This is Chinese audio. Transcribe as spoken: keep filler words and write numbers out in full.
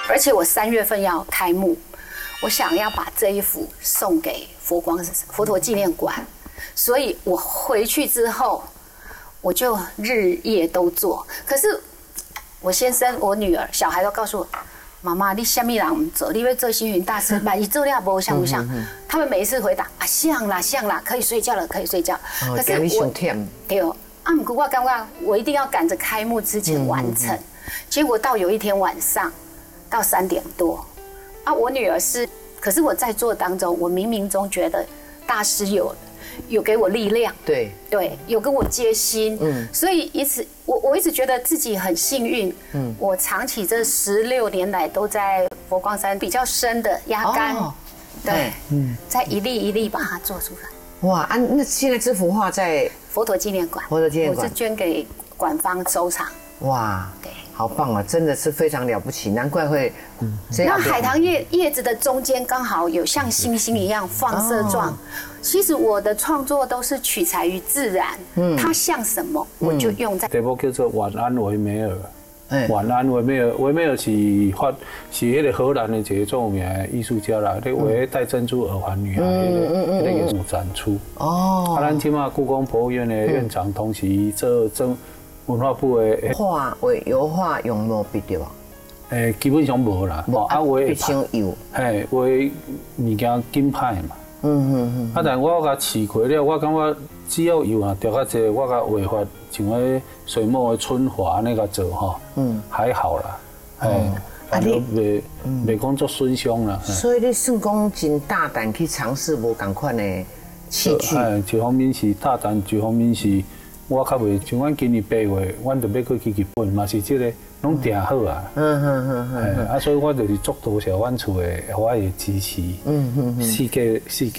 而且我三月份要开幕，我想要把这一幅送给佛光佛陀纪念馆，所以我回去之后，我就日夜都做。可是我先生、我女儿、小孩都告诉我。妈妈，你什么人唔做？你要做星云大师，万一做了不像不像？他们每一次回答啊，像啦像啦，可以睡觉了，可以睡觉。 可是我对哦，啊，不过我刚刚我一定要赶着开幕之前完成。结果到有一天晚上，到三点多，啊，我女儿是，可是我在做当中，我冥冥中觉得大师有。有给我力量， 对对，有跟我接心，嗯，所以一直我我一直觉得自己很幸运，嗯，我长期这十六年来都在佛光山比较深的压干，哦、对，嗯，再一粒一粒把它做出来。 哇啊，那现在这幅画在佛陀纪念馆， 佛陀纪念馆， 我是捐给馆方收藏。 哇， 对， 好棒啊，真的是非常了不起，难怪会。 嗯，那海棠叶叶子的中间刚好有像星星一样放射状。哦、其实我的创作都是取材于自然，嗯，它像什么我就用在。 这部叫做《晚安维梅尔》。晚安维梅尔，维梅尔是发是迄个荷兰的一个著名的艺术家啦，咧画戴珍珠耳环女孩迄个迄个展出。哦。啊，咱即马故宫博物院的院长，同时做政文化部的画画油画用毛笔对吧？ 诶，基本上无啦，无啊，画必须油， 嘿，画物件紧歹嘛。嗯嗯嗯。啊，但我甲试过了，我感觉只要油啊调较济，我甲画法像迄水墨的春华那个做吼，嗯，还好啦，嘿，啊你袂袂讲做损伤啦。 所以你算讲真大胆去尝试无共款的器具。 哎，一方面是大胆，一方面是。我较袂像阮今年八月，阮就要去去日本，嘛是即个拢定好啊。嗯嗯嗯嗯。啊，所以我就是足多谢阮厝的，我也支持。嗯嗯嗯。世界世界。